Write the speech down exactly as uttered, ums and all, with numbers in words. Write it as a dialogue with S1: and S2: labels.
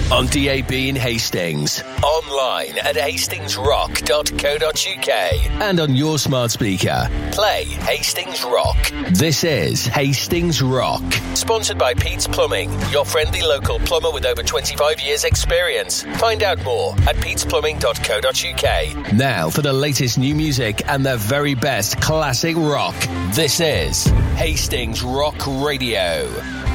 S1: On D A B in Hastings, online at hastings rock dot co dot uk, and on your smart speaker. Play Hastings Rock. This is Hastings Rock. Sponsored by Pete's Plumbing, your friendly local plumber with over twenty-five years experience. Find out more at petes plumbing dot co dot uk. Now for the latest new music and the very best classic rock. This is Hastings Rock Radio.